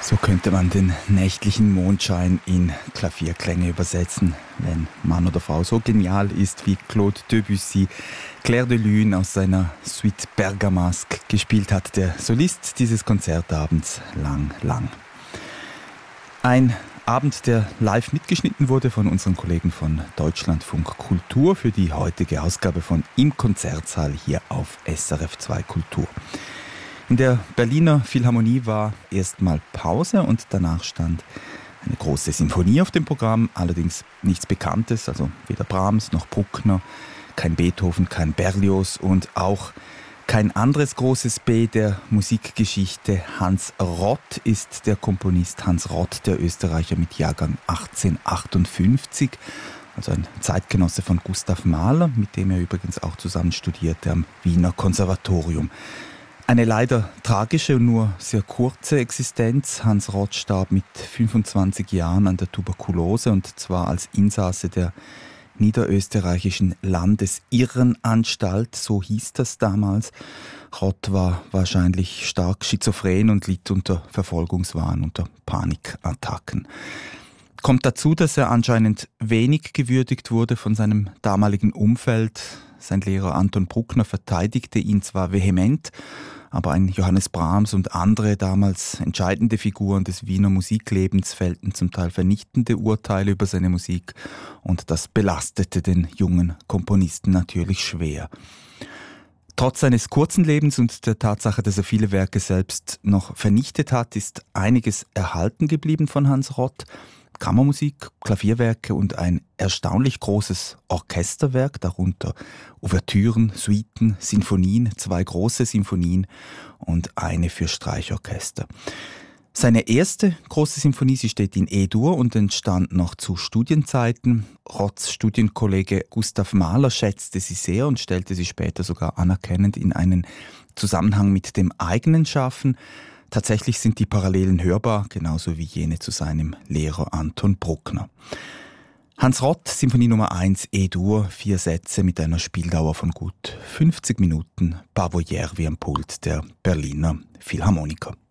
So könnte man den nächtlichen Mondschein in Klavierklänge übersetzen, wenn Mann oder Frau so genial ist wie Claude Debussy. Clair de Lune aus seiner Suite Bergamasque gespielt hat, der Solist dieses Konzertabends lang. Ein Abend, der live mitgeschnitten wurde von unseren Kollegen von Deutschlandfunk Kultur für die heutige Ausgabe von Im Konzertsaal hier auf SRF 2 Kultur. In der Berliner Philharmonie war erstmal Pause und danach stand eine große Sinfonie auf dem Programm, allerdings nichts Bekanntes, also weder Brahms noch Bruckner, kein Beethoven, kein Berlioz und auch kein anderes großes B der Musikgeschichte. Hans Rott ist der Komponist, Hans Rott, der Österreicher mit Jahrgang 1858, also ein Zeitgenosse von Gustav Mahler, mit dem er übrigens auch zusammen studierte am Wiener Konservatorium. Eine leider tragische und nur sehr kurze Existenz. Hans Rott starb mit 25 Jahren an der Tuberkulose und zwar als Insasse der niederösterreichischen Landesirrenanstalt, so hieß das damals. Rott war wahrscheinlich stark schizophren und litt unter Verfolgungswahn, unter Panikattacken. Kommt dazu, dass er anscheinend wenig gewürdigt wurde von seinem damaligen Umfeld. Sein Lehrer Anton Bruckner verteidigte ihn zwar vehement, aber ein Johannes Brahms und andere damals entscheidende Figuren des Wiener Musiklebens fällten zum Teil vernichtende Urteile über seine Musik und das belastete den jungen Komponisten natürlich schwer. Trotz seines kurzen Lebens und der Tatsache, dass er viele Werke selbst noch vernichtet hat, ist einiges erhalten geblieben von Hans Rott. Kammermusik, Klavierwerke und ein erstaunlich großes Orchesterwerk, darunter Ouvertüren, Suiten, Sinfonien, 2 große Sinfonien und eine für Streichorchester. Seine erste große Sinfonie, sie steht in E-Dur und entstand noch zu Studienzeiten. Rotts Studienkollege Gustav Mahler schätzte sie sehr und stellte sie später sogar anerkennend in einen Zusammenhang mit dem eigenen Schaffen. Tatsächlich sind die Parallelen hörbar, genauso wie jene zu seinem Lehrer Anton Bruckner. Hans Rott, Sinfonie Nummer 1, E-Dur, 4 Sätze mit einer Spieldauer von gut 50 Minuten, Pavoyère wie am Pult der Berliner Philharmoniker.